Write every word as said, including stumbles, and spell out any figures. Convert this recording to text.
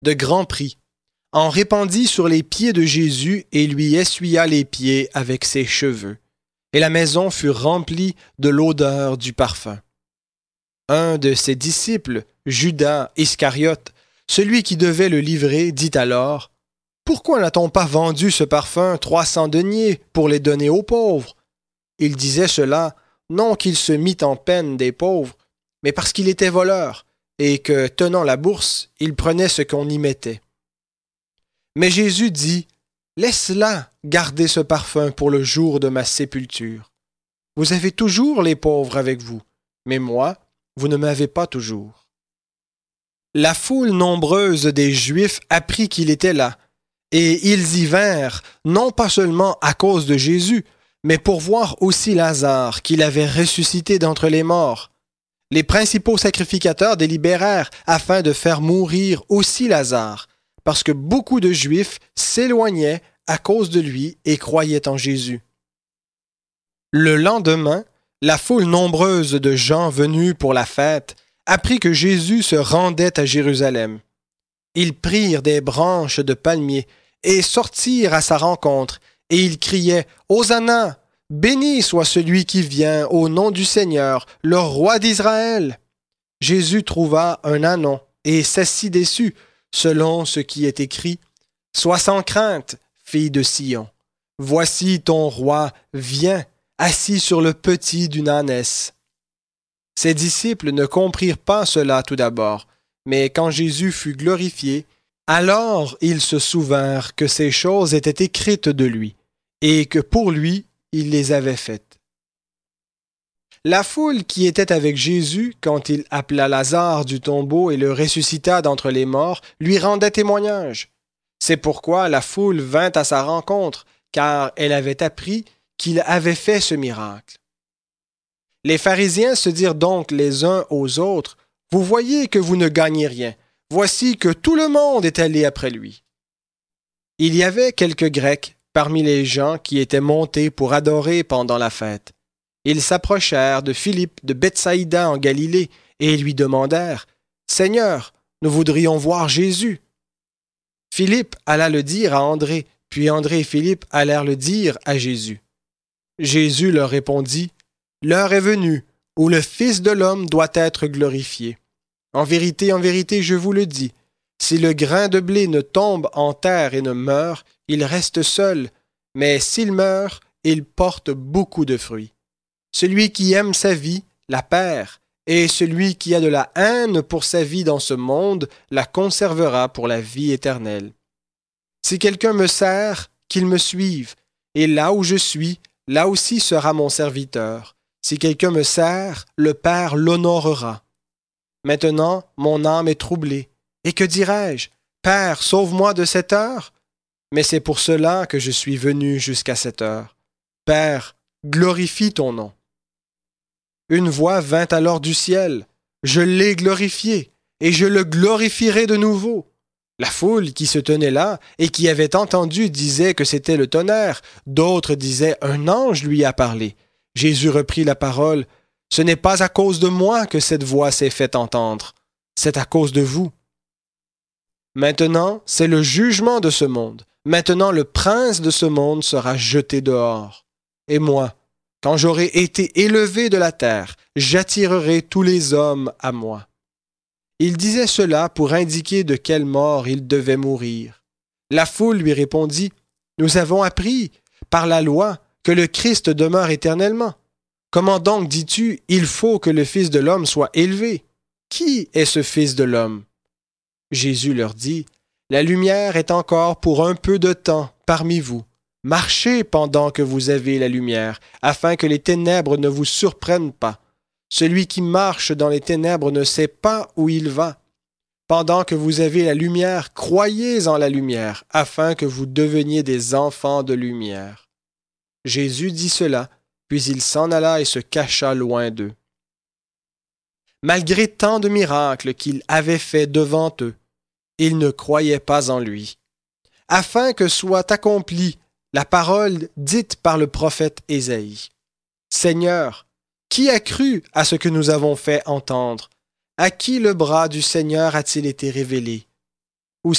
de grand prix, en répandit sur les pieds de Jésus et lui essuya les pieds avec ses cheveux. Et la maison fut remplie de l'odeur du parfum. Un de ses disciples, Judas Iscariote, celui qui devait le livrer, dit alors « Pourquoi n'a-t-on pas vendu ce parfum trois cents deniers pour les donner aux pauvres ?» Il disait cela, non qu'il se mit en peine des pauvres, mais parce qu'il était voleur, et que, tenant la bourse, il prenait ce qu'on y mettait. Mais Jésus dit « Laisse-la garder ce parfum pour le jour de ma sépulture. Vous avez toujours les pauvres avec vous, mais moi, vous ne m'avez pas toujours. » La foule nombreuse des Juifs apprit qu'il était là, et ils y vinrent, non pas seulement à cause de Jésus, mais pour voir aussi Lazare, qu'il avait ressuscité d'entre les morts. Les principaux sacrificateurs délibérèrent afin de faire mourir aussi Lazare, parce que beaucoup de Juifs s'éloignaient à cause de lui et croyaient en Jésus. Le lendemain, la foule nombreuse de gens venus pour la fête apprit que Jésus se rendait à Jérusalem. Ils prirent des branches de palmier et sortirent à sa rencontre, et ils criaient « Hosanna! Béni soit celui qui vient au nom du Seigneur, le roi d'Israël! » Jésus trouva un ânon et s'assit dessus, selon ce qui est écrit « Sois sans crainte, fille de Sion. Voici ton roi vient, assis sur le petit d'une ânesse. » Ses disciples ne comprirent pas cela tout d'abord, mais quand Jésus fut glorifié, alors ils se souvinrent que ces choses étaient écrites de lui, et que pour lui, il les avait faites. La foule qui était avec Jésus, quand il appela Lazare du tombeau et le ressuscita d'entre les morts, lui rendait témoignage. C'est pourquoi la foule vint à sa rencontre, car elle avait appris qu'il avait fait ce miracle. Les pharisiens se dirent donc les uns aux autres, « Vous voyez que vous ne gagnez rien. Voici que tout le monde est allé après lui. » Il y avait quelques Grecs parmi les gens qui étaient montés pour adorer pendant la fête. Ils s'approchèrent de Philippe de Bethsaïda en Galilée et lui demandèrent « Seigneur, nous voudrions voir Jésus. » Philippe alla le dire à André, puis André et Philippe allèrent le dire à Jésus. Jésus leur répondit « L'heure est venue où le Fils de l'homme doit être glorifié. En vérité, en vérité, je vous le dis, si le grain de blé ne tombe en terre et ne meurt, il reste seul, mais s'il meurt, il porte beaucoup de fruits. Celui qui aime sa vie la perd, et celui qui a de la haine pour sa vie dans ce monde la conservera pour la vie éternelle. Si quelqu'un me sert, qu'il me suive, et là où je suis, là aussi sera mon serviteur. Si quelqu'un me sert, le Père l'honorera. Maintenant, mon âme est troublée. Et que dirai-je? Père, sauve-moi de cette heure? Mais c'est pour cela que je suis venu jusqu'à cette heure. Père, glorifie ton nom. Une voix vint alors du ciel. Je l'ai glorifié, et je le glorifierai de nouveau. La foule qui se tenait là et qui avait entendu disait que c'était le tonnerre. D'autres disaient un ange lui a parlé. Jésus reprit la parole. Ce n'est pas à cause de moi que cette voix s'est fait entendre. C'est à cause de vous. Maintenant, c'est le jugement de ce monde. Maintenant, le prince de ce monde sera jeté dehors. Et moi, quand j'aurai été élevé de la terre, j'attirerai tous les hommes à moi. Il disait cela pour indiquer de quelle mort il devait mourir. La foule lui répondit, « Nous avons appris, par la loi, que le Christ demeure éternellement. Comment donc dis-tu, il faut que le Fils de l'homme soit élevé? Qui est ce Fils de l'homme? » Jésus leur dit, « La lumière est encore pour un peu de temps parmi vous. Marchez pendant que vous avez la lumière, afin que les ténèbres ne vous surprennent pas. Celui qui marche dans les ténèbres ne sait pas où il va. Pendant que vous avez la lumière, croyez en la lumière, afin que vous deveniez des enfants de lumière. » Jésus dit cela, puis il s'en alla et se cacha loin d'eux. Malgré tant de miracles qu'il avait faits devant eux, ils ne croyaient pas en lui. Afin que soit accomplie la parole dite par le prophète Ésaïe. « Seigneur, qui a cru à ce que nous avons fait entendre? À qui le bras du Seigneur a-t-il été révélé? »